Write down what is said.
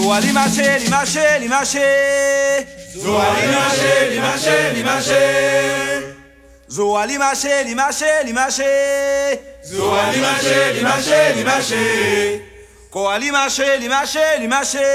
Zoa limache, limache, limache. Zoa limache, limache, limache. Zoa limache, limache, limache. Zoa limache, limache, limache. Koa limache, limache, limache.